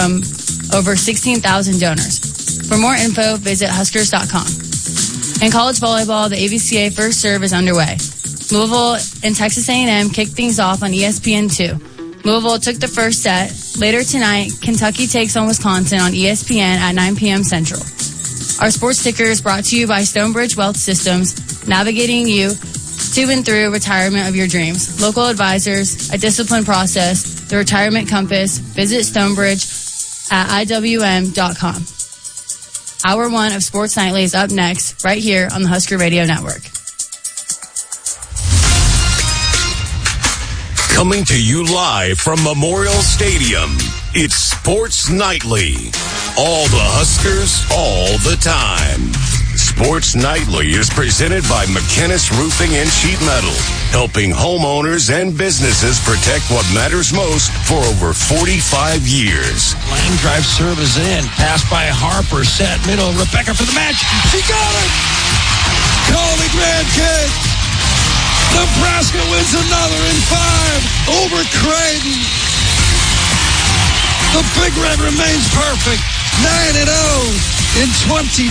from over 16,000 donors. For more info, visit Huskers.com. In college volleyball, the AVCA First Serve is underway. Louisville and Texas A&M kicked things off on ESPN2. Louisville took the first set. Later tonight, Kentucky takes on Wisconsin on ESPN at 9 p.m. Central. Our sports ticker is brought to you by Stonebridge Wealth Systems, navigating you to and through retirement of your dreams. Local advisors, a disciplined process, the retirement compass. Visit Stonebridge at IWM.com. Hour 1 of Sports Nightly is up next, right here on the Husker Radio Network. Coming to you live from Memorial Stadium, it's Sports Nightly. All the Huskers, all the time. Sports Nightly is presented by McKinnis Roofing and Sheet Metal, helping homeowners and businesses protect what matters most for over 45 years. Line drive serve is in. Pass by Harper. Set middle. Rebecca for the match. She got it! Coley Grand kick. Nebraska wins another in 5 over Creighton. The Big Red remains perfect. 9-0 in 2025.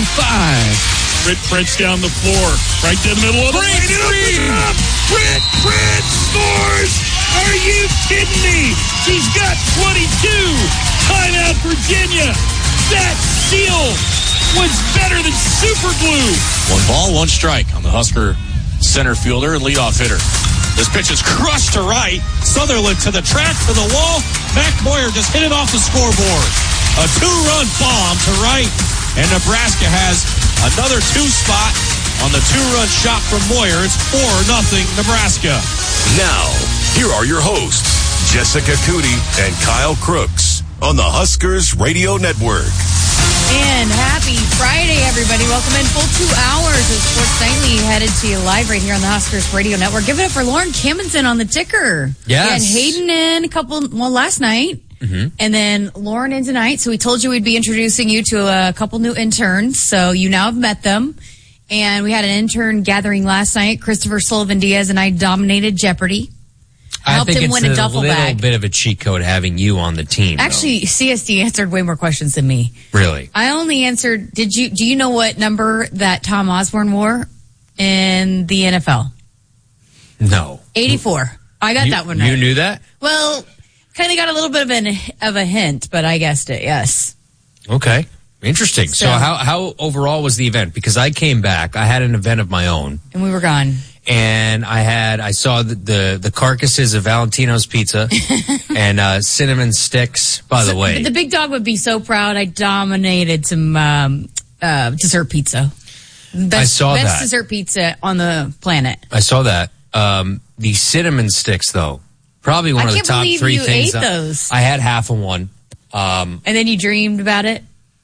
Britt down the floor, right to the middle of the lane. Britt scores! Are you kidding me? She's got 22. Timeout, Virginia. That steal was better than super glue. 1 ball, 1 strike on the Husker center fielder and leadoff hitter. This pitch is crushed to right. Sutherland to the track, to the wall. Mac Moyer just hit it off the scoreboard. A 2-run bomb to right, and Nebraska has another 2 spot on the 2-run shot from Moyer. It's 4-0 Nebraska. Now, here are your hosts, Jessica Cootie and Kyle Crooks on the Huskers Radio Network. And happy Friday, everybody. Welcome in. Full 2 hours of Sports Nightly headed to you live right here on the Huskers Radio Network. Give it up for Lauren Cammonson on the ticker. Yes. We had Hayden in last night. Mm-hmm. And then Lauren in tonight. So we told you we'd be introducing you to a couple new interns. So you now have met them. And we had an intern gathering last night. Christopher Sullivan Diaz and I dominated Jeopardy! I helped him win a duffel bag. It's a little bit of a cheat code having you on the team. Actually, CSD answered way more questions than me. Really? I only answered, do you know what number that Tom Osborne wore in the NFL? No. 84. I got that one right. You knew that? Well, kind of got a little bit of a hint, but I guessed it, yes. Okay. Interesting. So how overall was the event? Because I came back. I had an event of my own. And we were gone. And I saw the carcasses of Valentino's pizza and cinnamon sticks, by the way. The big dog would be so proud. I dominated some dessert pizza. Best dessert pizza on the planet. I saw that. The cinnamon sticks, though, probably one of the top 3 things. I can't believe you ate those. I had half of one. And then you dreamed about it?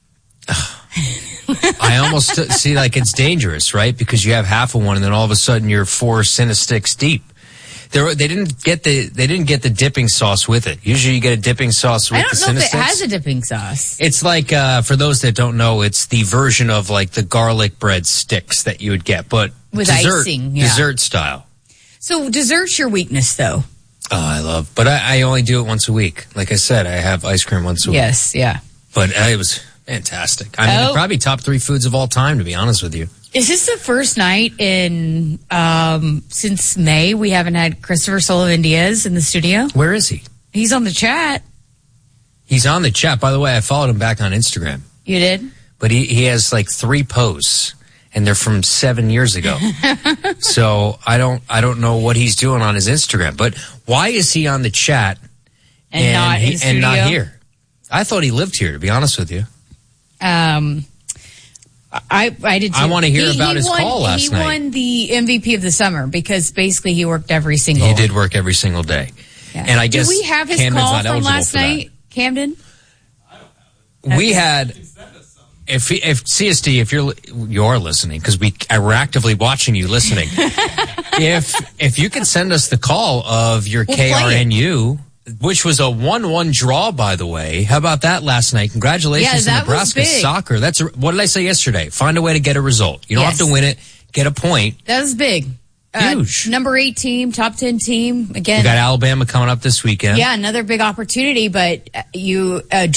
I almost see like it's dangerous, right? Because you have half of one, and then all of a sudden you're 4 Cinesticks deep. They didn't get the dipping sauce with it. Usually you get a dipping sauce with the Cinesticks. I don't know if it has a dipping sauce. It's like for those that don't know, it's the version of like the garlic bread sticks that you would get, but with icing, dessert style. So dessert's your weakness, though. Oh, but I only do it once a week. Like I said, I have ice cream once a week. Yes, yeah. But it was fantastic. I mean, probably top 3 foods of all time, to be honest with you. Is this the first night in since May we haven't had Christopher Sullivan Diaz in the studio? Where is he? He's on the chat. He's on the chat. By the way, I followed him back on Instagram. You did? But he has like 3 posts, and they're from 7 years ago. So I don't know what he's doing on his Instagram. But why is he on the chat and not here? I thought he lived here, to be honest with you. I did too. I want to hear about his call last night. He won the MVP of the summer because basically he worked every single. He did work every single day. Yeah. And I guess do we have his Camden's call from last night, Camden? We had. If CSD, if you're listening, because we are actively watching you listening. if you can send us the call of your KRNU. Which was a 1-1 draw, by the way. How about that last night? Congratulations to Nebraska soccer. What did I say yesterday? Find a way to get a result. You don't have to win it. Get a point. That was big. Huge. Number 8 team, top 10 team. Again, we got Alabama coming up this weekend. Yeah, another big opportunity, but you